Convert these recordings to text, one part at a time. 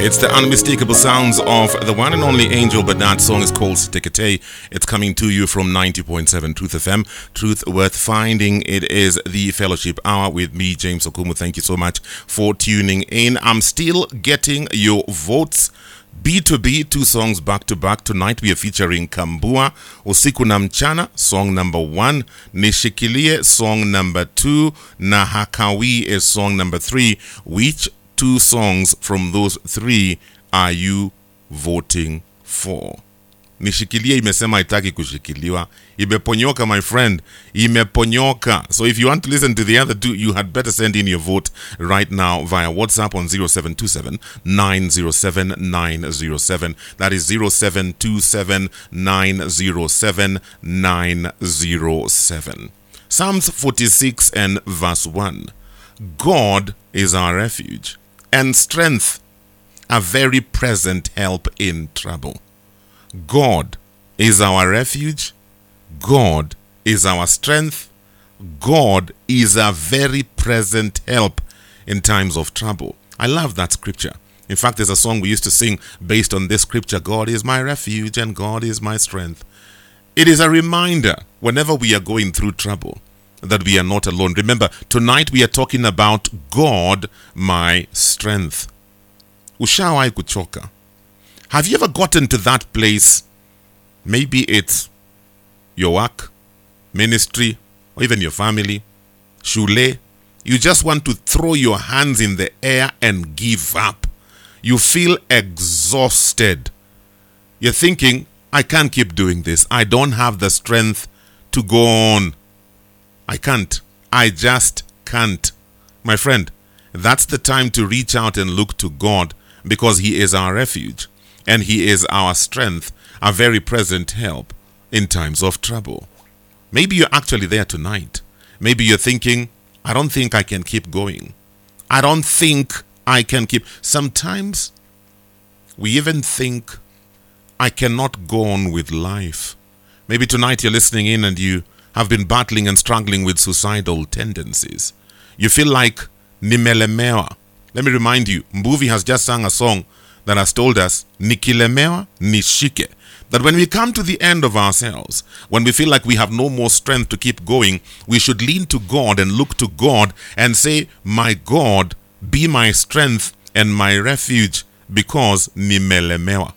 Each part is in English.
It's the unmistakable sounds of the one and only Angel, but that song is called Sitekete. It's coming to you from 90.7 Truth FM. Truth worth finding. It is the Fellowship Hour with me, James Okumu. Thank you so much for tuning in. I'm still getting your votes. B2B, two songs back to back. Tonight we are featuring Kambua, Usiku na Mchana, song number 1, Nishikilie, song number 2, na Hakawi is song number 3. Which two songs from those 3 are you voting for? Nishikilie imesema haitaki kushikiliwa. Imeponyoka, my friend. Imeponyoka. So if you want to listen to the other two, you had better send in your vote right now via WhatsApp on 0727 907 907. That is 0727 907 907. Psalms 46 and verse 1. God is our refuge and strength, a very present help in trouble. God is our refuge. God is our strength. God is a very present help in times of trouble. I love that scripture. In fact, there's a song we used to sing based on this scripture. God is my refuge and God is my strength. It is a reminder whenever we are going through trouble that we are not alone. Remember, tonight we are talking about God, my strength. Ushawai kuchoka? Have you ever gotten to that place? Maybe it's your work, ministry, or even your family, shule. You just want to throw your hands in the air and give up. You feel exhausted. You're thinking, I can't keep doing this. I don't have the strength to go on. I can't. I just can't. My friend, that's the time to reach out and look to God, because He is our refuge and He is our strength, a very present help in times of trouble. Maybe you're actually there tonight. Maybe you're thinking, I don't think I can keep going. I don't think I can keep. Sometimes we even think, I cannot go on with life. Maybe tonight you're listening in and you have been battling and struggling with suicidal tendencies. You feel like nimelemewa. Let me remind you, Mbuvi has just sung a song that has told us, nikilemewa nishike. That when we come to the end of ourselves, when we feel like we have no more strength to keep going, we should lean to God and look to God and say, my God, be my strength and my refuge, because nimelemewa.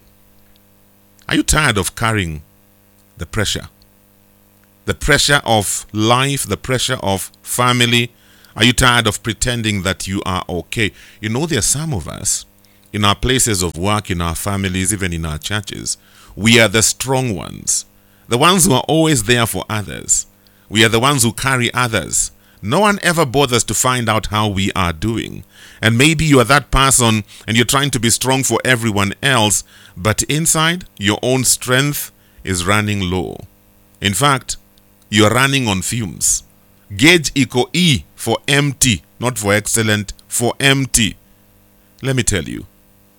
Are you tired of carrying the pressure? The pressure of life, the pressure of family. Are you tired of pretending that you are okay? You know, there are some of us in our places of work, in our families, even in our churches. We are the strong ones, the ones who are always there for others. We are the ones who carry others. No one ever bothers to find out how we are doing. And maybe you are that person and you're trying to be strong for everyone else, but inside, your own strength is running low. In fact, you're running on fumes. Gauge iko E for empty, not for excellent, for empty. Let me tell you,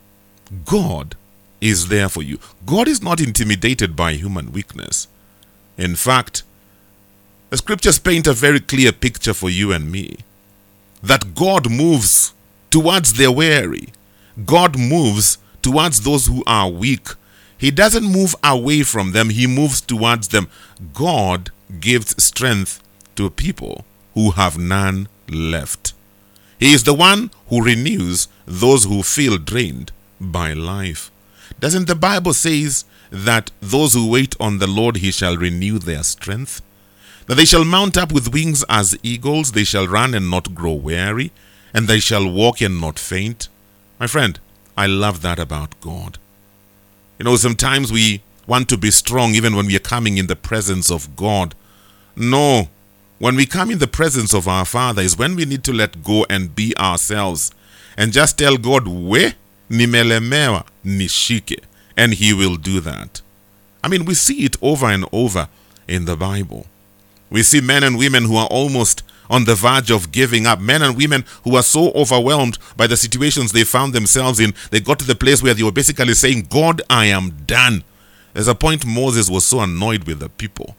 God is there for you. God is not intimidated by human weakness. In fact, the scriptures paint a very clear picture for you and me, that God moves towards the weary. God moves towards those who are weak. He doesn't move away from them. He moves towards them. God gives strength to people who have none left. He is the one who renews those who feel drained by life. Doesn't the Bible says that those who wait on the Lord, He shall renew their strength? That they shall mount up with wings as eagles, they shall run and not grow weary, and they shall walk and not faint. My friend, I love that about God. You know, sometimes we want to be strong even when we are coming in the presence of God. No, when we come in the presence of our Father is when we need to let go and be ourselves and just tell God, we nimelemewa nishike, and He will do that. I mean, we see it over and over in the Bible. We see men and women who are almost on the verge of giving up. Men and women who are so overwhelmed by the situations they found themselves in. They got to the place where they were basically saying, God, I am done. There's a point Moses was so annoyed with the people.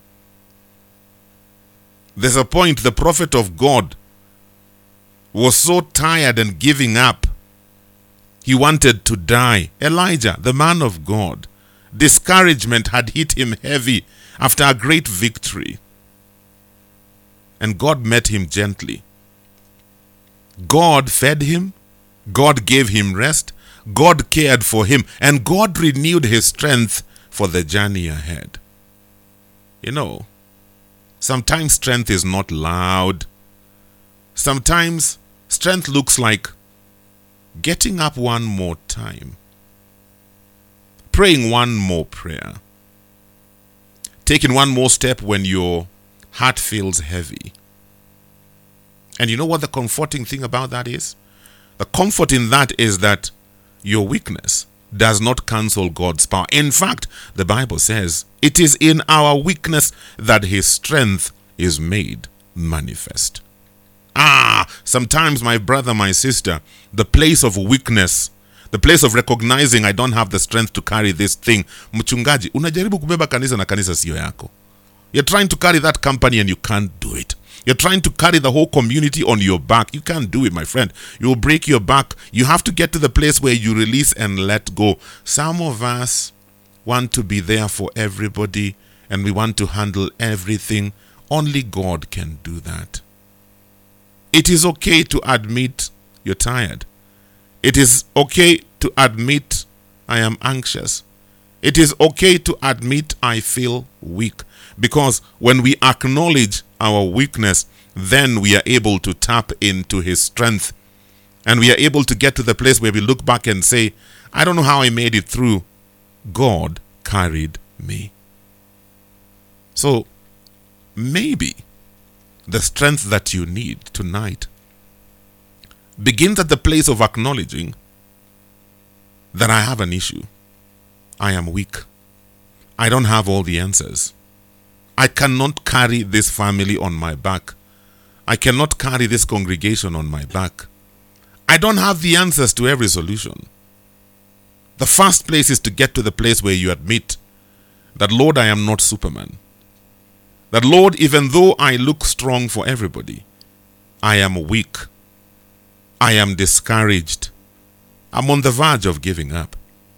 There's a point the prophet of God was so tired and giving up. He wanted to die. Elijah, the man of God, discouragement had hit him heavy after a great victory. And God met him gently. God fed him. God gave him rest. God cared for him. And God renewed his strength for the journey ahead. You know, sometimes strength is not loud. Sometimes strength looks like getting up one more time, praying one more prayer, taking one more step when your heart feels heavy. And you know what the comforting thing about that is? The comfort in that is that your weakness does not cancel God's power. In fact, the Bible says it is in our weakness that his strength is made manifest. Sometimes, my brother, my sister, the place of weakness, the place of recognizing I don't have the strength to carry this thing. Mchungaji, unajaribu kubeba kanisa na kanisa siyo yako. You're trying to carry that company and you can't do it. You're trying to carry the whole community on your back. You can't do it, my friend. You'll break your back. You have to get to the place where you release and let go. Some of us want to be there for everybody and we want to handle everything. Only God can do that. It is okay to admit you're tired. It is okay to admit I am anxious. It is okay to admit I feel weak. Because when we acknowledge our weakness, then we are able to tap into his strength. And we are able to get to the place where we look back and say, I don't know how I made it through. God carried me. So maybe the strength that you need tonight begins at the place of acknowledging that I have an issue. I am weak. I don't have all the answers. I cannot carry this family on my back. I cannot carry this congregation on my back. I don't have the answers to every solution. The first place is to get to the place where you admit that, Lord, I am not Superman. That, Lord, even though I look strong for everybody, I am weak. I am discouraged. I'm on the verge of giving up.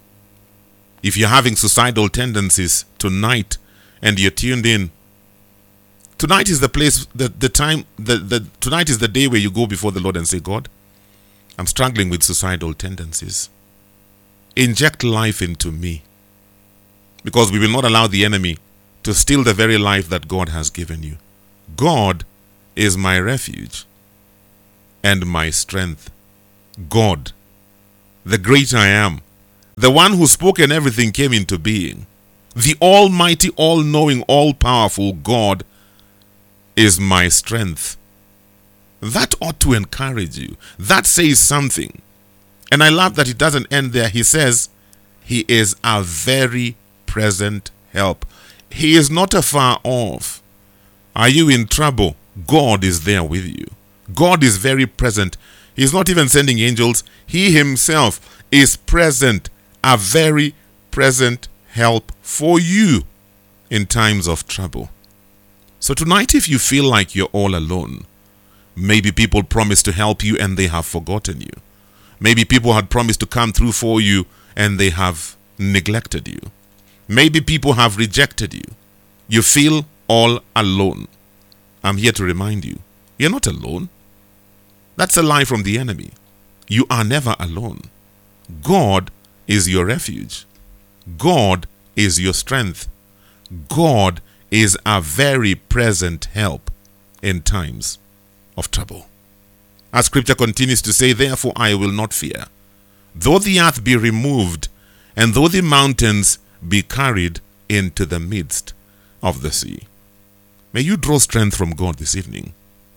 If you're having suicidal tendencies tonight and you're tuned in, tonight is the place, tonight is the day where you go before the Lord and say, God, I'm struggling with suicidal tendencies. Inject life into me. Because we will not allow the enemy to steal the very life that God has given you. God is my refuge and my strength. God, the great I am, the one who spoke and everything came into being, the almighty, all-knowing, all-powerful God is my strength. That ought to encourage you. That says something. And I love that it doesn't end there. He says, he is a very present help. He is not afar off. Are you in trouble? God is there with you. God is very present. He's not even sending angels. He himself is present, a very present help for you in times of trouble. So tonight, if you feel like you're all alone, maybe people promised to help you and they have forgotten you. Maybe people had promised to come through for you and they have neglected you. Maybe people have rejected you. You feel all alone. I'm here to remind you, you're not alone. That's a lie from the enemy. You are never alone. God is your refuge. God is your strength. God is a very present help in times of trouble. As scripture continues to say, therefore I will not fear, though the earth be removed, and though the mountains be carried into the midst of the sea. May you draw strength from God this evening,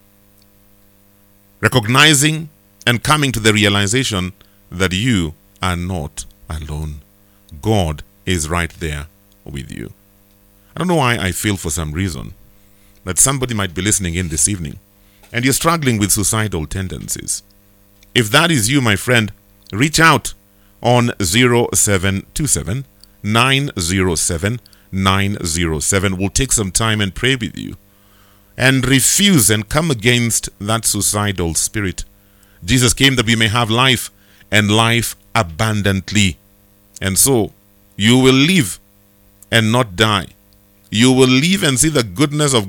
recognizing and coming to the realization that you are not alone. God is right there with you. I don't know why I feel for some reason that somebody might be listening in this evening and you're struggling with suicidal tendencies. If that is you, my friend, reach out on 0727 907 907. We'll take some time and pray with you and refuse and come against that suicidal spirit. Jesus came that we may have life and life abundantly. And so, you will live and not die. You will live and see the goodness of